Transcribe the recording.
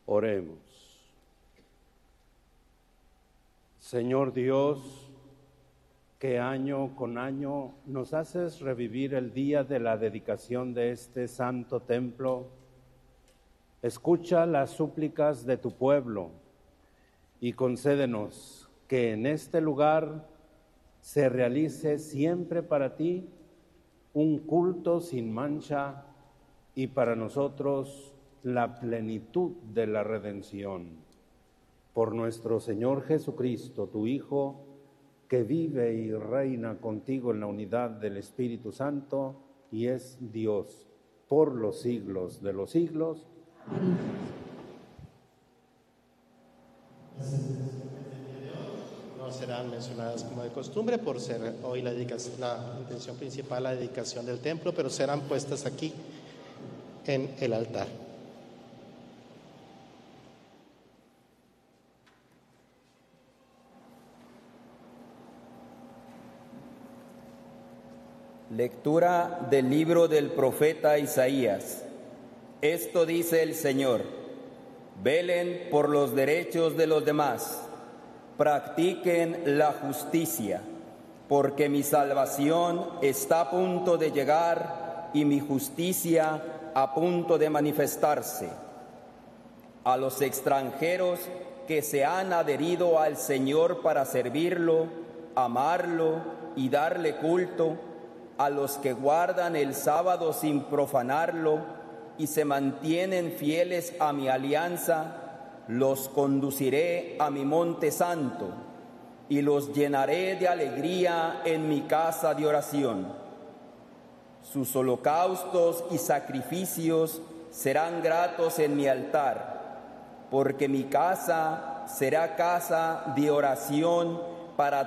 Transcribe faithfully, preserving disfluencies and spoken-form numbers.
Oremos. Señor Dios, que año con año nos haces revivir el día de la dedicación de este santo templo, escucha las súplicas de tu pueblo y concédenos que en este lugar se realice siempre para ti un culto sin mancha y para nosotros la plenitud de la redención. Por nuestro Señor Jesucristo, tu Hijo, que vive y reina contigo en la unidad del Espíritu Santo y es Dios por los siglos de los siglos. Amén. No serán mencionadas como de costumbre por ser hoy la, dedicación, la intención principal, la dedicación del templo, pero serán puestas aquí en el altar. Lectura del libro del profeta Isaías. Esto dice el Señor: velen por los derechos de los demás, practiquen la justicia, porque mi salvación está a punto de llegar y mi justicia a punto de manifestarse. A los extranjeros que se han adherido al Señor para servirlo, amarlo y darle culto, a los que guardan el sábado sin profanarlo y se mantienen fieles a mi alianza, los conduciré a mi monte santo y los llenaré de alegría en mi casa de oración. Sus holocaustos y sacrificios serán gratos en mi altar, porque mi casa será casa de oración para